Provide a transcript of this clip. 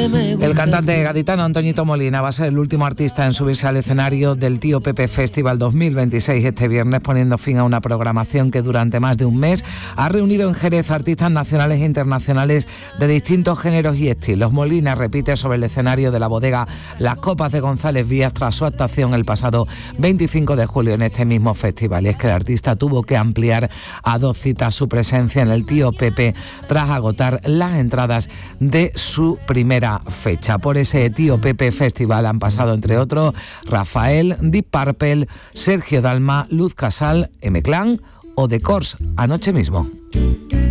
El cantante gaditano Antoñito Molina va a ser el último artista en subirse al escenario del Tío Pepe Festival 2026 este viernes, poniendo fin a una programación que durante más de un mes ha reunido en Jerez artistas nacionales e internacionales de distintos géneros y estilos. Molina repite sobre el escenario de la bodega Las Copas de González Vías tras su actuación el pasado 25 de julio en este mismo festival. Y es que el artista tuvo que ampliar a 2 citas su presencia en el Tío Pepe tras agotar las entradas de su primera fecha. Por ese Tío Pepe Festival han pasado, entre otros, Rafael, Deep Purple, Sergio Dalma, Luz Casal, M-Clan o The Corrs anoche mismo.